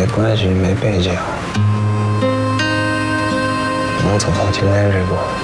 没关系，没背景，能走到今天这步。